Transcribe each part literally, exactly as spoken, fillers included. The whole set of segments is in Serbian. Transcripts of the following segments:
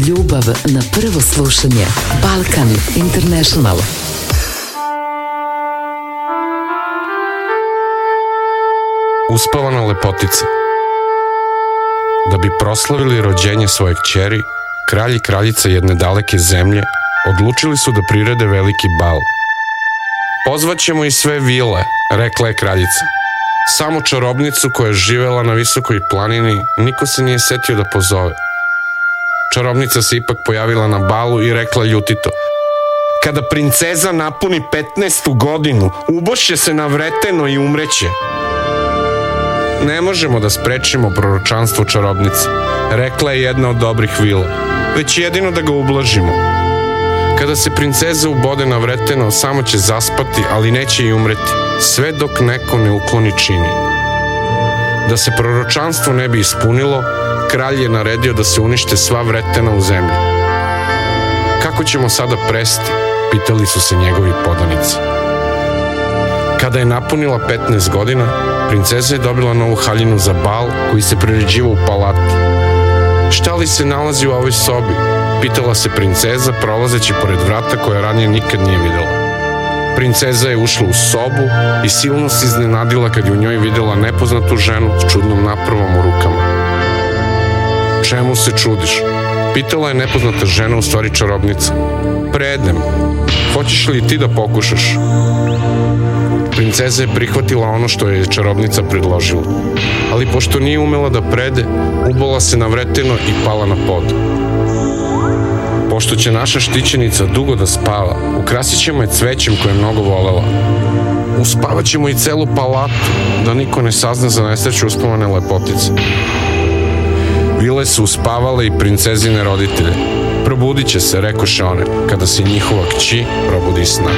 Ljubav na prvo slušanje. Balkan International. Uspavana lepotica. Da bi proslavili rođenje svoje kćeri, kralj i kraljica jedne daleke zemlje odlučili su da prirede veliki bal. Pozvaćemo i sve vile, rekla je kraljica. Samo čarobnicu koja je živela na visokoj planini niko se nije setio da pozove. Čarobnica se ipak pojavila na balu i rekla ljutito: kada princeza napuni petnaestu godinu, ubošće se na vreteno i umreće. Ne možemo da sprečimo proročanstvo čarobnice, rekla je jedna od dobrih vila, već jedino da ga ublažimo. Kada se princeza ubode na vreteno, samo će zaspati, ali neće i umreti, sve dok neko ne ukloni čini. Da se proročanstvo ne bi ispunilo, kralj je naredio da se unište sva vretena u zemlji. Kako ćemo sada presti? Pitali su se njegovi podanici. Kada je napunila petnaest godina, princeza je dobila novu haljinu za bal koji se priređivao u palati. Šta li se nalazi u ovoj sobi? Pitala se princeza prolazeći pored vrata koje ranije nikad nije videla. Princeza je ušla u sobu i silno se iznenadila kad je u njoj videla nepoznatu ženu s čudnom napravom u rukama. Čemu se čudiš? Pitala je nepoznata žena, u stvari čarobnica. Predem, hoćeš li ti da pokušaš? Princeza je prihvatila ono što je čarobnica predložila, ali pošto nije umela da prede, ubola se na vreteno i pala na pod. Pošto će naša štićenica dugo da spava, ukrasit ćemo je cvećem koje je mnogo volela. Uspavat ćemo i celu palatu, da niko ne sazna za nesreću uspavane lepotice. Vile su uspavale i princezine roditelje. Probudit će se, rekoše one, kada se njihova kći probudi iz sna.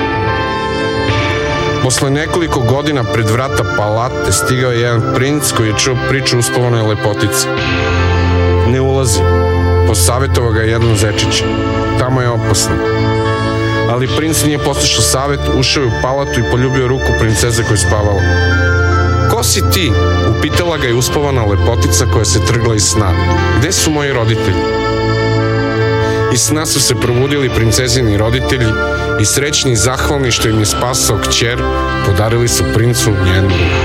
Posle nekoliko godina pred vrata palate stigao je jedan princ koji je čuo priču uspavanoj lepotici. Ne ulazi, posavjetovao ga jedan zečić. Tamo je opasno. Ali princ nije poslušao savjet, ušao je u palatu i poljubio ruku princeze koja je spavala. Ko si ti? Upitala ga je uspavana lepotica koja se trgla iz sna. Gde su moji roditelji? Iz sna su se probudili princezini roditelji i srećni i zahvalni što im je spasao kćer, podarili su princu njenu ruku.